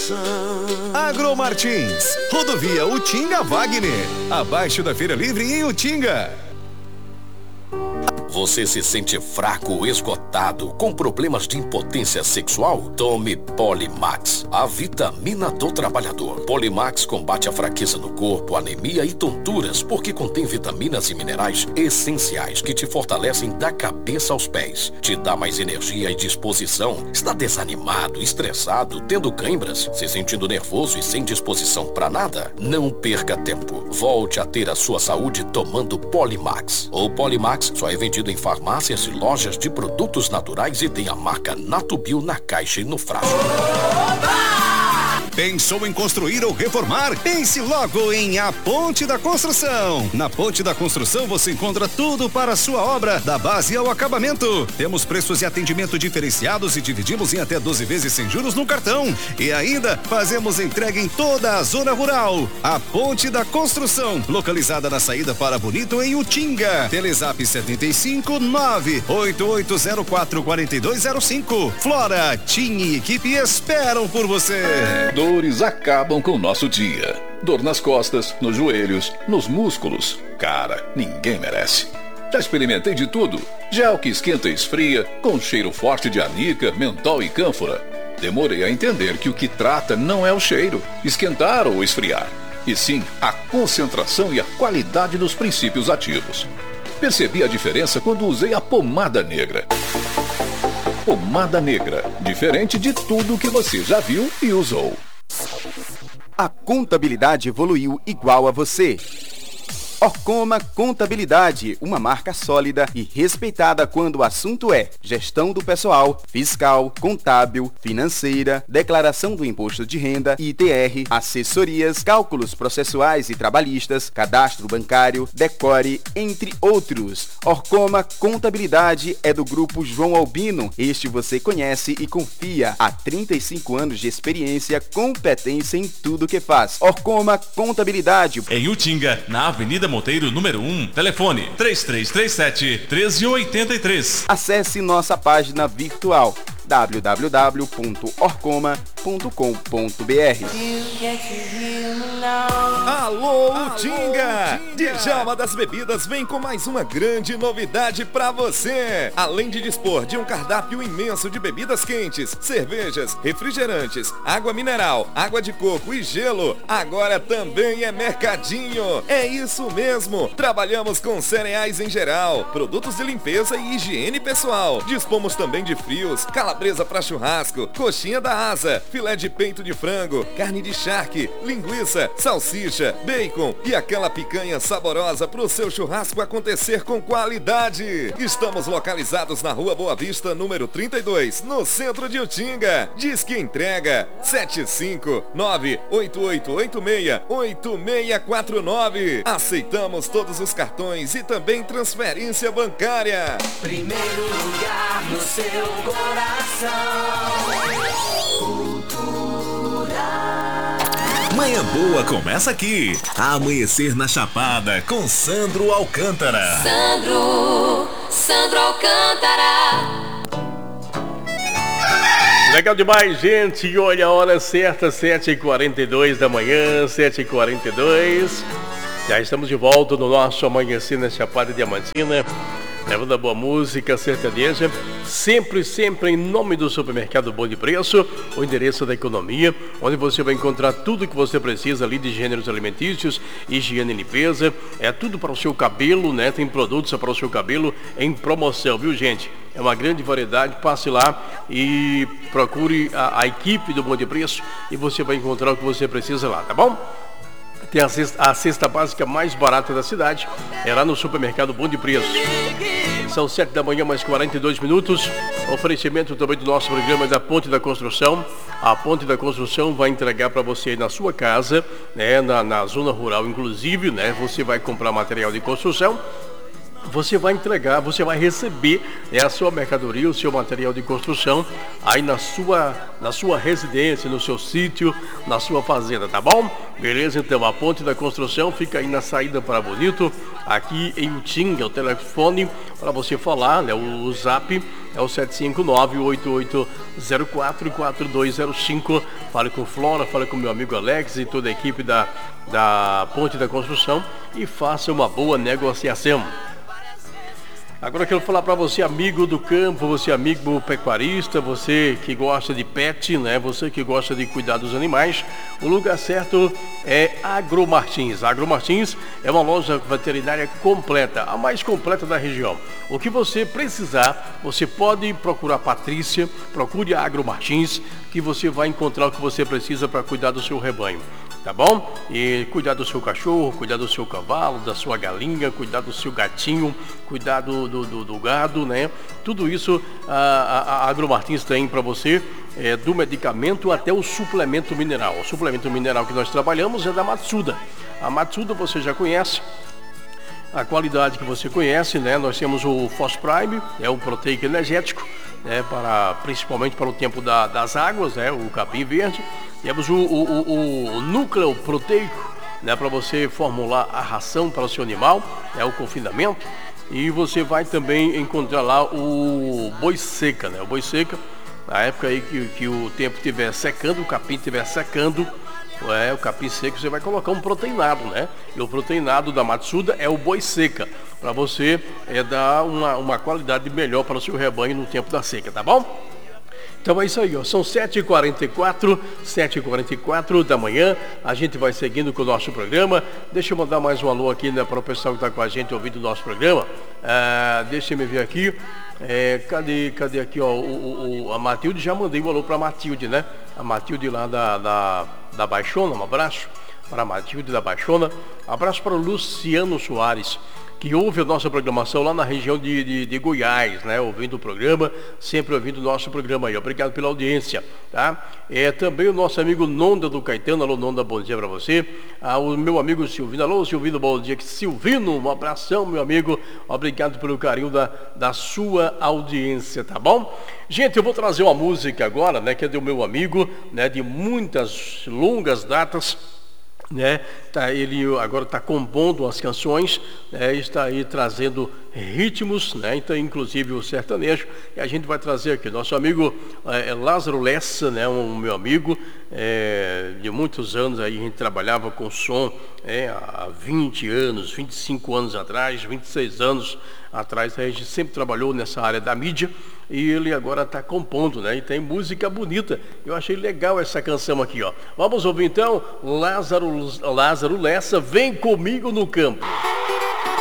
Agromartins, Rodovia Utinga Wagner, abaixo da Feira Livre em Utinga. Você se sente fraco, esgotado, com problemas de impotência sexual? Tome Polimax, a vitamina do trabalhador. Polimax combate a fraqueza no corpo, anemia e tonturas, porque contém vitaminas e minerais essenciais que te fortalecem da cabeça aos pés. Te dá mais energia e disposição. Está desanimado, estressado, tendo câimbras, se sentindo nervoso e sem disposição para nada? Não perca tempo. Volte a ter a sua saúde tomando Polimax. O Polimax só é vendido em farmácias e lojas de produtos naturais e tem a marca Natubio na caixa e no frasco. Pensou em construir ou reformar? Pense logo em A Ponte da Construção. Na Ponte da Construção você encontra tudo para a sua obra, da base ao acabamento. Temos preços e atendimento diferenciados e dividimos em até 12 vezes sem juros no cartão. E ainda fazemos entrega em toda a zona rural. A Ponte da Construção, localizada na saída para Bonito em Utinga. Telezap 75 988044205. Flora, TIM e equipe esperam por você. Dores acabam com o nosso dia. Dor nas costas, nos joelhos, nos músculos. Cara, ninguém merece. Já experimentei de tudo. Gel que esquenta e esfria, com cheiro forte de anica, mentol e cânfora. Demorei a entender que o que trata não é o cheiro, esquentar ou esfriar, e sim a concentração e a qualidade dos princípios ativos. Percebi a diferença quando usei a pomada negra. Pomada negra, diferente de tudo que você já viu e usou. A contabilidade evoluiu igual a você. Orcoma Contabilidade, uma marca sólida e respeitada quando o assunto é gestão do pessoal, fiscal, contábil, financeira, declaração do imposto de renda, ITR, assessorias, cálculos processuais e trabalhistas, cadastro bancário, decore, entre outros. Orcoma Contabilidade é do grupo João Albino. Este você conhece e confia. Há 35 anos de experiência, competência em tudo que faz. Orcoma Contabilidade. Em Utinga, na Avenida Monteiro, número 1, telefone 3337-1383. Acesse nossa página virtual www.orcoma.com.br. Alô, Utinga! Djalma das Bebidas vem com mais uma grande novidade pra você. Além de dispor de um cardápio imenso de bebidas quentes, cervejas, refrigerantes, água mineral, água de coco e gelo, agora também é mercadinho. É isso mesmo, trabalhamos com cereais em geral, produtos de limpeza e higiene pessoal. Dispomos também de frios, calabresa para churrasco, coxinha da asa, filé de peito de frango, carne de charque, linguiça, salsicha, bacon e aquela picanha saborosa para o seu churrasco acontecer com qualidade. Estamos localizados na Rua Boa Vista, número 32, no centro de Utinga. Diz que entrega 759-8886-8649. Aceitamos todos os cartões e também transferência bancária. Primeiro lugar no seu coração. Manhã Boa começa aqui. Amanhecer na Chapada com Sandro Alcântara. Sandro Alcântara. Legal demais, gente. Olha a hora certa, 7h42 da manhã, 7h42. Já estamos de volta no nosso Amanhecer na Chapada Diamantina, levando a boa música sertaneja, sempre em nome do Supermercado Bom de Preço, o endereço da economia, onde você vai encontrar tudo que você precisa ali de gêneros alimentícios, higiene e limpeza, é tudo para o seu cabelo, né? Tem produtos para o seu cabelo em promoção, viu, gente? É uma grande variedade, passe lá e procure a equipe do Bom de Preço e você vai encontrar o que você precisa lá, tá bom? Tem a cesta básica mais barata da cidade, é lá no Supermercado Bom de Preço. São 7 da manhã, mais 42 minutos. Oferecimento também do nosso programa da Ponte da Construção. A Ponte da Construção vai entregar para você aí na sua casa, né, na zona rural, inclusive, né? Você vai comprar material de construção você vai entregar, você vai receber a sua mercadoria, o seu material de construção aí na sua residência, no seu sítio, na sua fazenda, tá bom? Beleza? Então a Ponte da Construção fica aí na saída para Bonito, aqui em Utinga. O telefone para você falar, né? O zap é o 759-8804-4205. Fale com Flora, fale com meu amigo Alex e toda a equipe da Ponte da Construção e faça uma boa negociação. Agora eu quero falar para você, amigo do campo, você amigo pecuarista, você que gosta de pet, né? Você que gosta de cuidar dos animais, o lugar certo é Agromartins. A Agromartins é uma loja veterinária completa, a mais completa da região. O que você precisar, você pode procurar a Patrícia, procure a Agromartins, que você vai encontrar o que você precisa para cuidar do seu rebanho. Tá bom? E cuidar do seu cachorro, cuidar do seu cavalo, da sua galinha, cuidar do seu gatinho, cuidar do gado, né? Tudo isso a Agromartins tem para você, do medicamento até o suplemento mineral. O suplemento mineral que nós trabalhamos é da Matsuda. A Matsuda você já conhece, a qualidade que você conhece, né? Nós temos o Fos Prime, é um proteico energético, né? Principalmente para o tempo das águas, né? O capim verde. Temos o núcleo proteico, né, para você formular a ração para o seu animal, o confinamento. E você vai também encontrar lá o boi seca, né? O boi seca, na época aí que o tempo estiver secando, o capim estiver secando, o capim seco, você vai colocar um proteinado, né? E o proteinado da Matsuda é o boi seca, para você dar uma qualidade melhor para o seu rebanho no tempo da seca, tá bom? Então é isso aí, ó. São 7h44 da manhã, a gente vai seguindo com o nosso programa. Deixa eu mandar mais um alô aqui, né, para o pessoal que está com a gente ouvindo o nosso programa. Deixa eu me ver aqui. Cadê aqui, ó, a Matilde, já mandei um alô para a Matilde, né? A Matilde lá da Baixona, um abraço para a Matilde da Baixona. Abraço para o Luciano Soares, que ouve a nossa programação lá na região de Goiás, né? Ouvindo o programa, sempre ouvindo o nosso programa aí. Obrigado pela audiência, tá? Também o nosso amigo Nonda do Caetano. Alô, Nonda, bom dia para você. O meu amigo Silvino. Alô, Silvino, bom dia. Silvino, um abração, meu amigo. Obrigado pelo carinho da sua audiência, tá bom? Gente, eu vou trazer uma música agora, né? Que é do meu amigo, né? De muitas longas datas, né? Ele agora está compondo as canções, né? Está aí trazendo ritmos, né? Então, inclusive o sertanejo, e a gente vai trazer aqui nosso amigo Lázaro Lessa, né? Um meu amigo de muitos anos aí, a gente trabalhava com som há 20 anos, 25 anos atrás, 26 anos atrás, a gente sempre trabalhou nessa área da mídia, e ele agora está compondo, né? E tem música bonita. Eu achei legal essa canção aqui, ó. Vamos ouvir então Lázaro Lessa, Vem Comigo no Campo.